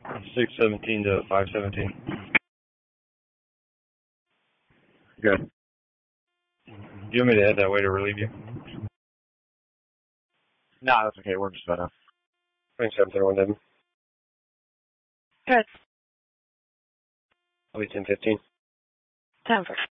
617 to 517. Good. Do you want me to head that way to relieve you? No, that's okay. We're just about to. 2731 Devin. Good. I'll be 1015. 10 for